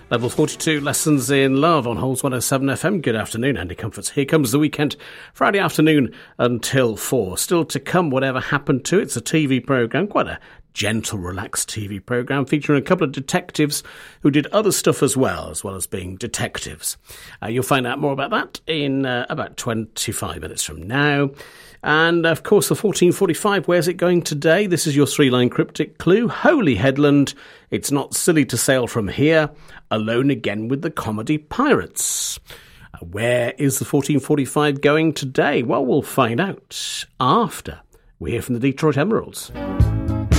Level 42, Lessons in Love on Halls 107 FM. Good afternoon, Andy Comforts. Here comes the weekend, Friday afternoon until 4. Still to come, Whatever Happened to. It's a TV programme, quite a gentle, relaxed TV programme featuring a couple of detectives who did other stuff as well as being detectives. You'll find out more about that in about 25 minutes from now. And, of course, the 1445, where's it going today? This is your three-line cryptic clue. Holy Headland, it's not silly to sail from here. Alone again with the comedy Pirates. Where is the 1445 going today? Well, we'll find out after we hear from the Detroit Emeralds.